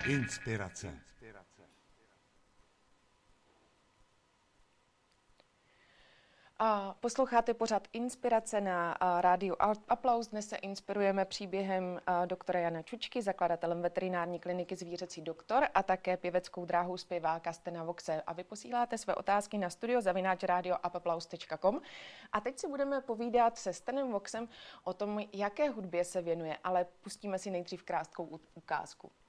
Inspirace. Posloucháte pořad Inspirace na rádiu Aplaus. Dnes se inspirujeme příběhem doktora Jana Čučky, zakladatelem veterinární kliniky Zvířecí doktor a také pěveckou dráhou zpěváka Stena Voxe. A vy posíláte své otázky na studio@radioaplaus.com. A teď si budeme povídat se Stenem Voxem o tom, jaké hudbě se věnuje, ale pustíme si nejdřív krátkou ukázku.